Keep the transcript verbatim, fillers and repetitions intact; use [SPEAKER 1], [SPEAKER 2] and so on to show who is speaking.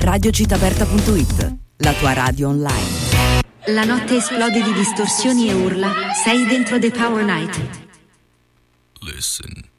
[SPEAKER 1] radio citaperta punto it, la tua radio online.
[SPEAKER 2] La notte esplode di distorsioni e urla. Sei dentro The Power Night.
[SPEAKER 3] Listen.